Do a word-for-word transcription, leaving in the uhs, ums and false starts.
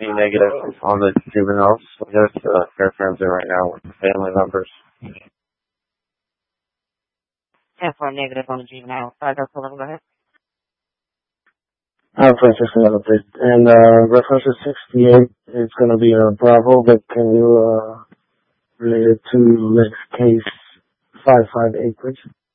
C negative on the juveniles. So there's uh, fair friends in right now with family members. ten four negative on the juvenile. Five Delta eleven, go ahead. I'm Francisco Lopez. And uh, reference to sixty-eight, it's going to be a Bravo, but can you uh, relate it to next case five five eight, please?